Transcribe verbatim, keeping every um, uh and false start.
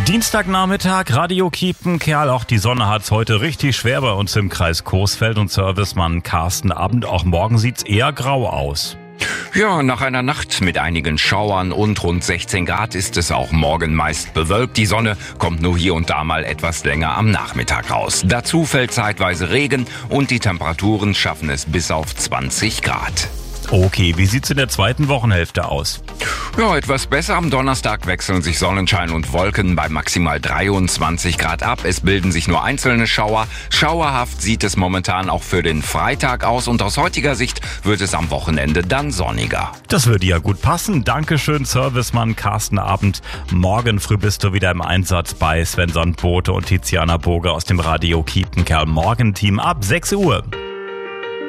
Dienstagnachmittag, Radio Kiepenkerl. Auch die Sonne hat's heute richtig schwer bei uns im Kreis Coesfeld und Servicemann Carsten Abend. Auch morgen sieht's eher grau aus. Ja, nach einer Nacht mit einigen Schauern und rund sechzehn Grad ist es auch morgen meist bewölkt. Die Sonne kommt nur hier und da mal etwas länger am Nachmittag raus. Dazu fällt zeitweise Regen und die Temperaturen schaffen es bis auf zwanzig Grad. Okay, wie sieht's in der zweiten Wochenhälfte aus? Ja, etwas besser. Am Donnerstag wechseln sich Sonnenschein und Wolken bei maximal dreiundzwanzig Grad ab. Es bilden sich nur einzelne Schauer. Schauerhaft sieht es momentan auch für den Freitag aus und aus heutiger Sicht wird es am Wochenende dann sonniger. Das würde ja gut passen. Dankeschön, Servicemann Carsten Abend. Morgen früh bist du wieder im Einsatz bei Sven Sandbote und Tiziana Boge aus dem Radio Kiepenkerl Morgenteam ab sechs Uhr.